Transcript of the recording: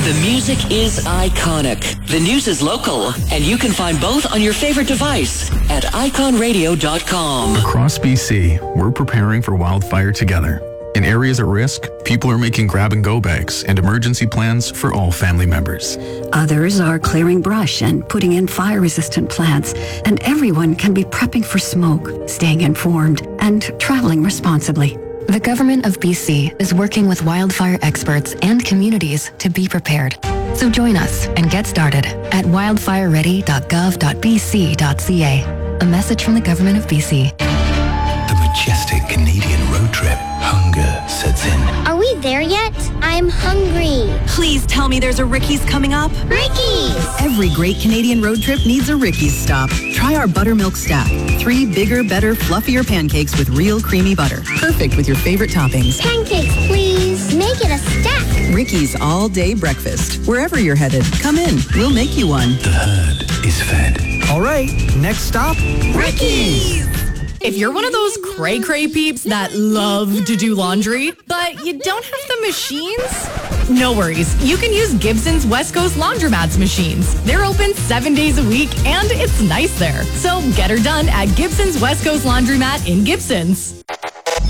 The music is iconic. The news is local. And you can find both on your favorite device at iconradio.com. Across BC, we're preparing for wildfire together. In areas at risk, people are making grab-and-go bags and emergency plans for all family members. Others are clearing brush and putting in fire-resistant plants. And everyone can be prepping for smoke, staying informed, and traveling responsibly. The Government of BC is working with wildfire experts and communities to be prepared. So join us and get started at wildfireready.gov.bc.ca. A message from the Government of BC. The majestic Canadian road trip. Hunger sets in. Are we there yet? I'm hungry. Please tell me there's a Ricky's coming up. Ricky's! Every great Canadian road trip needs a Ricky's stop. Try our buttermilk stack. 3 bigger, better, fluffier pancakes with real creamy butter. Perfect with your favorite toppings. Pancakes, please. Make it a stack. Ricky's all-day breakfast. Wherever you're headed, come in. We'll make you one. The herd is fed. All right, next stop, Ricky's! If you're one of those cray-cray peeps that love to do laundry, but you don't have the machines, no worries. You can use Gibson's West Coast Laundromats machines. They're open 7 days a week, and it's nice there. So get her done at Gibson's West Coast Laundromat in Gibson's.